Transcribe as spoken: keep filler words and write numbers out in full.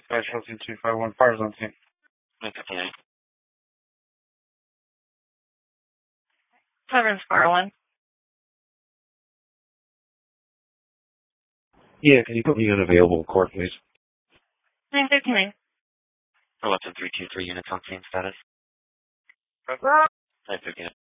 Special two five one fire zone team. nine fifty-nine. Seven Fire one. Yeah, can you put me in available court, please? nine fifty-nine. Eleven three two three units on scene status. Uh, nine fifty-nine.